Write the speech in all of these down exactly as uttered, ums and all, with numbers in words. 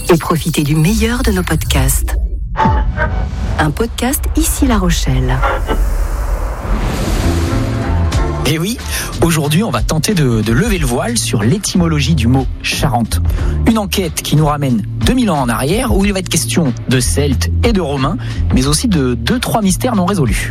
et profitez du meilleur de nos podcasts. Un podcast Ici La Rochelle. Et oui, aujourd'hui, on va tenter de, de lever le voile sur l'étymologie du mot Charente. Une enquête qui nous ramène deux mille ans en arrière, où il va être question de Celtes et de Romains, mais aussi de deux, trois mystères non résolus.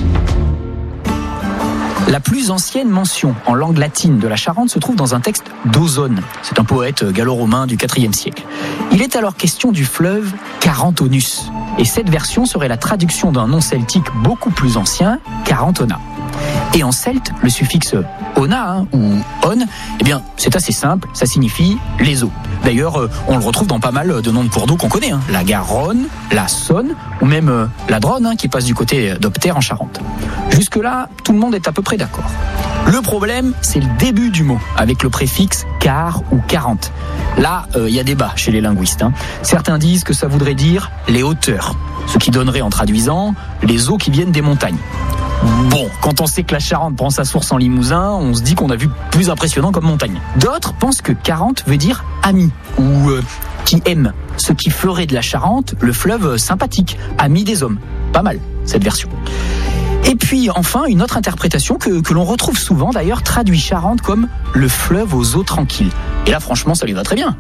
La plus ancienne mention en langue latine de la Charente se trouve dans un texte d'Ozone. C'est un poète gallo-romain du quatrième siècle. Il est alors question du fleuve Carentonus. Et cette version serait la traduction d'un nom celtique beaucoup plus ancien, Carentona. Et en celte, le suffixe ona hein, ou on, eh bien, c'est assez simple, ça signifie les eaux. D'ailleurs, euh, on le retrouve dans pas mal de noms de cours d'eau qu'on connaît, hein, la Garonne, la Saône ou même euh, la Dronne hein, qui passe du côté d'Opter en Charente. Jusque-là, tout le monde est à peu près d'accord. Le problème, c'est le début du mot, avec le préfixe car ou quarante. Là, il euh, y a débat chez les linguistes. Hein. Certains disent que ça voudrait dire les hauteurs, ce qui donnerait en traduisant les eaux qui viennent des montagnes. Bon, quand on sait que la Charente prend sa source en Limousin, on se dit qu'on a vu plus impressionnant comme montagne. D'autres pensent que quarante veut dire ami ou euh, qui aime, ce qui ferait de la Charente le fleuve sympathique, ami des hommes. Pas mal, cette version. Et puis enfin, une autre interprétation que, que l'on retrouve souvent d'ailleurs traduit Charente comme le fleuve aux eaux tranquilles. Et là franchement, ça lui va très bien.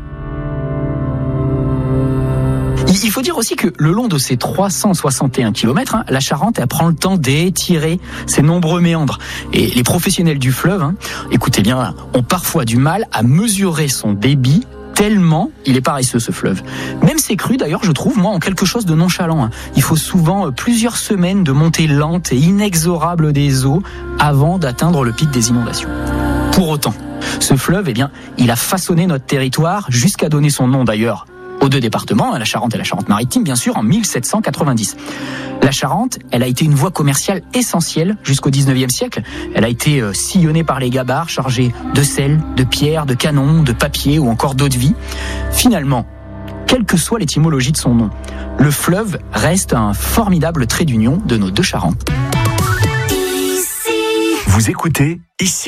Il faut dire aussi que le long de ces trois cent soixante et un kilomètres, hein, la Charente, elle prend le temps d'étirer ses nombreux méandres. Et les professionnels du fleuve, hein, écoutez bien, ont parfois du mal à mesurer son débit tellement il est paresseux ce fleuve. Même ses crues d'ailleurs, je trouve, moi, en quelque chose de nonchalant. Hein. Il faut souvent plusieurs semaines de montée lente et inexorable des eaux avant d'atteindre le pic des inondations. Pour autant, ce fleuve, eh bien, il a façonné notre territoire jusqu'à donner son nom d'ailleurs aux deux départements, la Charente et la Charente-Maritime, bien sûr, en mille sept cent quatre-vingt-dix. La Charente, elle a été une voie commerciale essentielle jusqu'au dix-neuvième siècle. Elle a été euh, sillonnée par les gabarres chargés de sel, de pierres, de canons, de papier ou encore d'eau de vie. Finalement, quelle que soit l'étymologie de son nom, le fleuve reste un formidable trait d'union de nos deux Charentes. Vous écoutez Ici